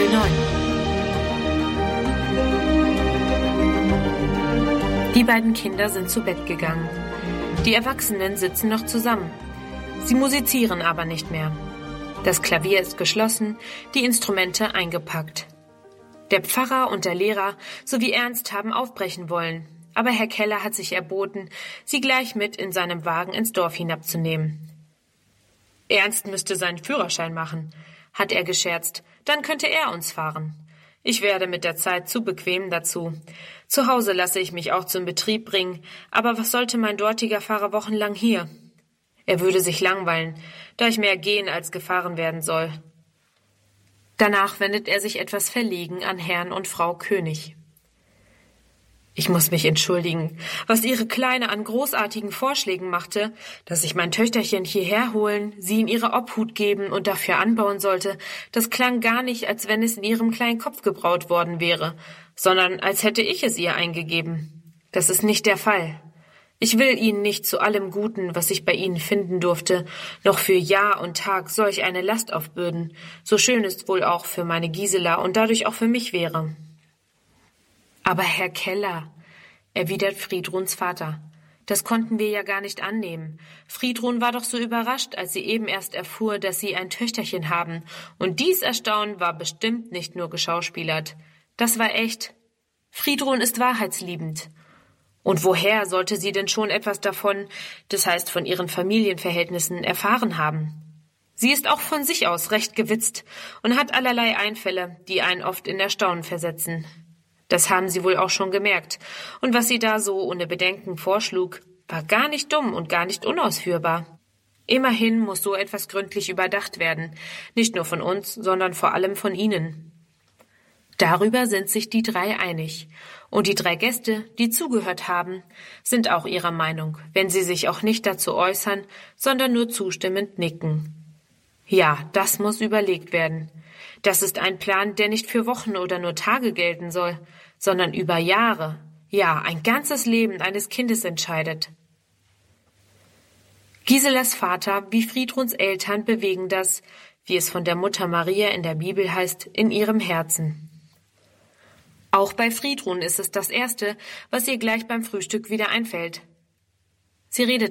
Kapitel 9. Die beiden Kinder sind zu Bett gegangen. Die Erwachsenen sitzen noch zusammen. Sie musizieren aber nicht mehr. Das Klavier ist geschlossen, die Instrumente eingepackt. Der Pfarrer und der Lehrer sowie Ernst haben aufbrechen wollen, aber Herr Keller hat sich erboten, sie gleich mit in seinem Wagen ins Dorf hinabzunehmen. Ernst müsste seinen Führerschein machen, hat er gescherzt, dann könnte er uns fahren. Ich werde mit der Zeit zu bequem dazu. Zu Hause lasse ich mich auch zum Betrieb bringen, aber was sollte mein dortiger Fahrer wochenlang hier? Er würde sich langweilen, da ich mehr gehen als gefahren werden soll. Danach wendet er sich etwas verlegen an Herrn und Frau König. Ich muss mich entschuldigen, was Ihre Kleine an großartigen Vorschlägen machte, dass ich mein Töchterchen hierher holen, sie in ihre Obhut geben und dafür anbauen sollte, das klang gar nicht, als wenn es in ihrem kleinen Kopf gebraut worden wäre, sondern als hätte ich es ihr eingegeben. Das ist nicht der Fall. Ich will Ihnen nicht zu allem Guten, was ich bei Ihnen finden durfte, noch für Jahr und Tag solch eine Last aufbürden, so schön es wohl auch für meine Gisela und dadurch auch für mich wäre. Aber Herr Keller, erwidert Friedruns Vater, das konnten wir ja gar nicht annehmen. Friedrun war doch so überrascht, als sie eben erst erfuhr, dass Sie ein Töchterchen haben, und dies Erstaunen war bestimmt nicht nur geschauspielert. Das war echt. Friedrun ist wahrheitsliebend. Und woher sollte sie denn schon etwas davon, das heißt von ihren Familienverhältnissen, erfahren haben? Sie ist auch von sich aus recht gewitzt und hat allerlei Einfälle, die einen oft in Erstaunen versetzen. Das haben Sie wohl auch schon gemerkt. Und was sie da so ohne Bedenken vorschlug, war gar nicht dumm und gar nicht unausführbar. Immerhin muss so etwas gründlich überdacht werden, nicht nur von uns, sondern vor allem von Ihnen. Darüber sind sich die drei einig. Und die drei Gäste, die zugehört haben, sind auch ihrer Meinung, wenn sie sich auch nicht dazu äußern, sondern nur zustimmend nicken. Ja, das muss überlegt werden. Das ist ein Plan, der nicht für Wochen oder nur Tage gelten soll, sondern über Jahre, ja, ein ganzes Leben eines Kindes entscheidet. Giselas Vater wie Friedruns Eltern bewegen das, wie es von der Mutter Maria in der Bibel heißt, in ihrem Herzen. Auch bei Friedrun ist es das Erste, was ihr gleich beim Frühstück wieder einfällt. Sie redet